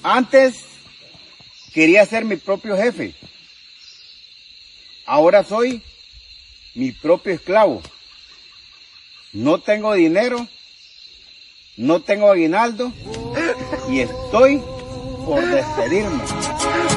Antes quería ser mi propio jefe. Ahora soy mi propio esclavo. No tengo dinero, no tengo aguinaldo y estoy por despedirme.